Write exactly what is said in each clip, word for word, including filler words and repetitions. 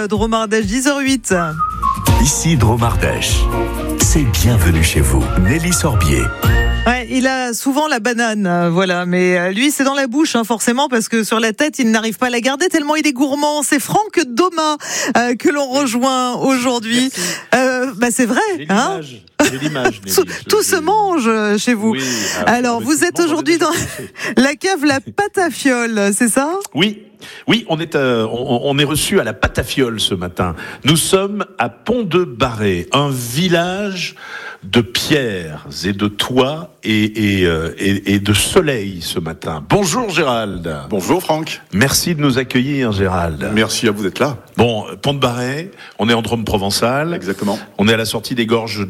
Dromardèche, dix heures huit. Ici Dromardèche. C'est bienvenue chez vous. Nelly Sorbier. Ouais, il a souvent la banane, euh, voilà, mais euh, lui c'est dans la bouche, hein, forcément, parce que sur la tête il n'arrive pas à la garder tellement il est gourmand. C'est Franck Doma euh, que l'on rejoint aujourd'hui. Euh, bah c'est vrai, J'ai hein. l'image. J'ai l'image. Tout, tout se mange chez vous. Oui, alors, vous êtes aujourd'hui dans la cave La Patafiole, c'est ça ? Oui. Oui, on est, euh, on, on est reçu à la Patafiole ce matin. Nous sommes à Pont-de-Barret, un village de pierres et de toits et, et, euh, et, et de soleil ce matin. Bonjour Gérald. Bonjour Franck. Merci de nous accueillir Gérald. Merci à vous d'être là. Bon, Pont-de-Barret, on est en Drôme provençal. Exactement. On est à la sortie des gorges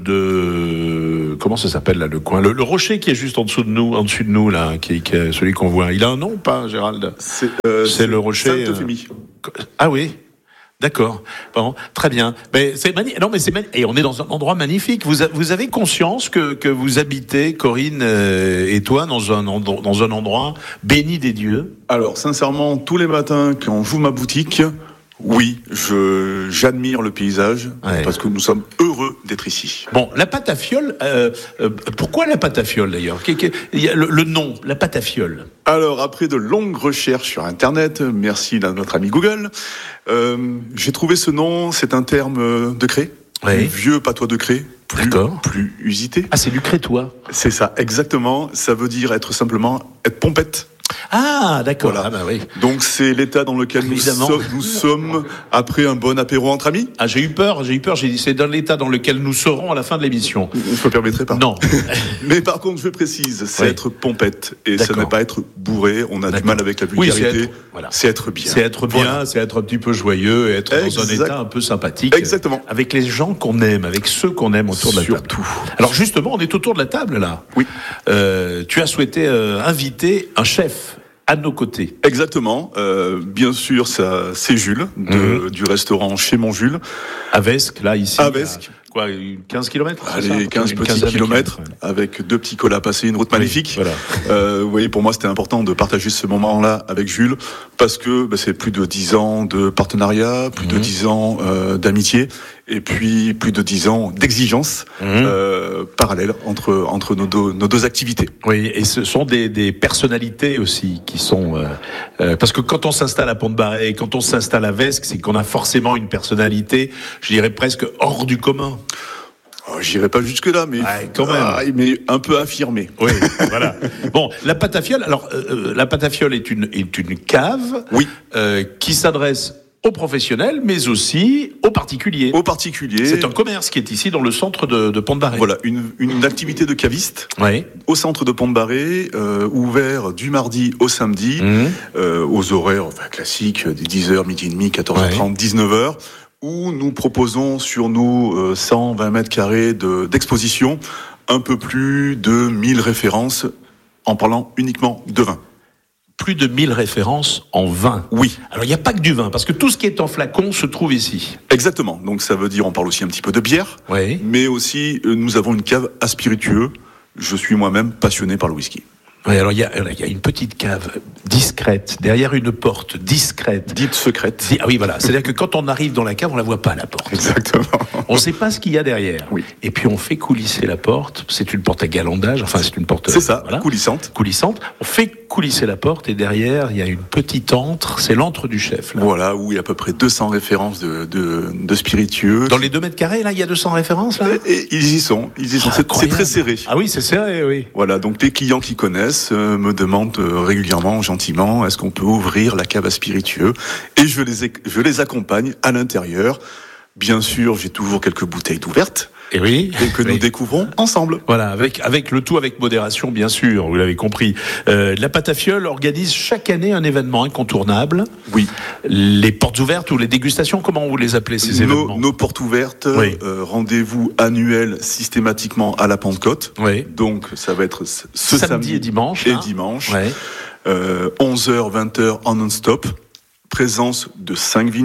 de... Comment ça s'appelle là, le coin le, le rocher qui est juste en dessous de nous, en dessus de nous là, qui, qui est celui qu'on voit. Il a un nom ou pas, Gérald ? C'est, euh, c'est, c'est le rocher... Sainte-Euphémie. Euh... Ah oui. D'accord. Bon, très bien. Mais c'est mani... non, mais c'est mani... et on est dans un endroit magnifique. Vous, a... vous avez conscience que que vous habitez, Corinne euh, et toi, dans un en... dans un endroit béni des dieux. Alors, sincèrement, tous les matins quand j'ouvre ma boutique, oui, je j'admire le paysage Ouais. parce que nous sommes heureux d'être ici. Bon, la Patafiole. Euh, euh, pourquoi la Patafiole d'ailleurs ? Il y a le, le nom, la Patafiole. Alors, après de longues recherches sur Internet, merci à notre ami Google, euh, j'ai trouvé ce nom. C'est un terme de Cré, Ouais. vieux patois de Cré, plus, D'accord. plus usité. Ah, c'est du crétois. C'est ça, exactement. Ça veut dire être simplement être pompette. Ah, d'accord. Voilà. Ah bah oui. Donc c'est l'état dans lequel nous, Évidemment. so- nous sommes après un bon apéro entre amis. Ah, j'ai eu peur. J'ai eu peur. J'ai dit c'est dans l'état dans lequel nous serons à la fin de l'émission. Je ne me permettrai pas. Non. Mais par contre, je précise, c'est Oui. être pompette et D'accord. ça n'est pas être bourré. On a D'accord. du mal avec la Oui, c'est vulgarité. être- voilà. C'est être bien. C'est être bien, Voilà. c'est être un petit peu joyeux, et être dans un Exact. état un peu sympathique. Exactement. Avec les gens qu'on aime, avec ceux qu'on aime autour de la table. Surtout. Alors justement, on est autour de la table là. Oui. Euh, tu as souhaité euh, inviter un chef à nos côtés. Exactement. Euh, bien sûr, ça, c'est Jules de, Mhm. du restaurant Chez Mon Jules. À Vesques, là, ici. À Vesques. à, Quoi, une quinze kilomètres c'est Allez, ça quinze Une petits quinzaine de kilomètres kilomètres, avec deux petits cols à passer, une route ouais. magnifique. Voilà. Euh, vous voyez, pour moi, c'était important de partager ce moment-là avec Jules parce que bah, c'est plus de dix ans de partenariat, plus Mhm. de dix ans euh, d'amitié et puis plus de dix ans d'exigence Mhm. euh, parallèle entre entre nos deux nos deux activités. Oui, et ce sont des, des personnalités aussi qui sont... Euh, euh, parce que quand on s'installe à Pont-de-Barret et quand on s'installe à Vesques, c'est qu'on a forcément une personnalité, je dirais presque hors du commun. Oh, j'irai pas jusque là, mais Ouais, quand même. Ah, mais un peu affirmé. Oui, voilà. Bon, la Patafiole, alors, euh, la Patafiole est une, est une cave Oui. euh, qui s'adresse aux professionnels, mais aussi aux particuliers. Au particulier. C'est un commerce qui est ici dans le centre de, de Pont-de-Barret. Voilà, une, une activité de caviste Oui. au centre de Pont-de-Barret, euh, ouvert du mardi au samedi, Mmh. euh, aux horaires enfin, classiques, des dix heures, midi et demi, quatorze heures trente, dix-neuf heures, où nous proposons sur nos euh, cent vingt mètres carrés de, d'exposition un peu plus de mille références en parlant uniquement de vin. Plus de mille références en vin. Oui, Alors, il n'y a pas que du vin, parce que tout ce qui est en flacon se trouve ici. exactement. Donc ça veut dire, on parle aussi un petit peu de bière, Oui. mais aussi euh, nous avons une cave à spiritueux. Je suis moi-même passionné par le whisky. Oui, alors il y a, il y a une petite cave discrète, derrière une porte discrète. Dite secrète. Di- Ah oui, voilà. C'est-à-dire que quand on arrive dans la cave, on la voit pas, la porte. Exactement. On ne sait pas ce qu'il y a derrière. Oui. Et puis on fait coulisser la porte. C'est une porte à galandage. Enfin, c'est une porte. C'est ça, voilà, coulissante. coulissante. On fait coulisser la porte et derrière, il y a une petite antre. C'est l'antre du chef. Là. Voilà, où il y a à peu près deux cents références de, de, de spiritueux. Dans les deux mètres carrés, là, il y a deux cents références. Là. Et ils y sont, ils y sont. Ah, C'est, c'est incroyable. très serré. Ah oui, c'est serré, oui. Voilà, donc les clients qui connaissent euh, me demandent euh, régulièrement, gentiment, est-ce qu'on peut ouvrir la cave à spiritueux ? Et je les, ac- je les accompagne à l'intérieur. Bien sûr, j'ai toujours quelques bouteilles ouvertes Et oui. et que nous Oui. découvrons ensemble. Voilà, avec avec le tout avec modération, bien sûr. Vous l'avez compris. Euh, la Patafiole organise chaque année un événement incontournable. Oui, Les portes ouvertes ou les dégustations, comment vous les appelez ces nos, événements nos portes ouvertes, Oui. euh, rendez-vous annuel systématiquement à la Pentecôte. Oui. Donc ça va être ce ce Samedi, samedi, et dimanche. et là. dimanche. Ouais. Euh, onze heures, vingt heures en non-stop. Présence de cinq vignerons.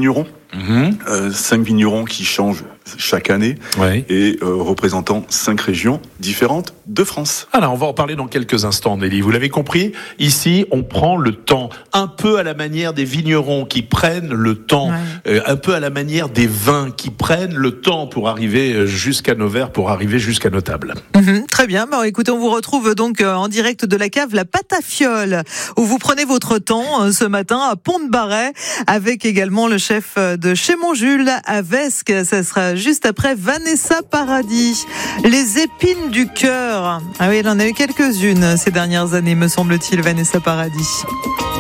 Mmh. Euh, cinq vignerons qui changent chaque année Oui. et euh, représentant cinq régions différentes de France. Alors, on va en parler dans quelques instants, Nelly. Vous l'avez compris, ici, on prend le temps, un peu à la manière des vignerons qui prennent le temps, Ouais. euh, un peu à la manière des vins qui prennent le temps pour arriver jusqu'à nos verres, pour arriver jusqu'à nos tables. Mhm, très bien. Bon, écoutez, on vous retrouve donc euh, en direct de la cave La Patafiole, où vous prenez votre temps euh, ce matin à Pont-de-Barret, avec également le chef de chez Montjules à Vesques. Ça sera juste après Vanessa Paradis. Les épines du cœur. Ah oui, il en a eu quelques-unes ces dernières années, me semble-t-il, Vanessa Paradis.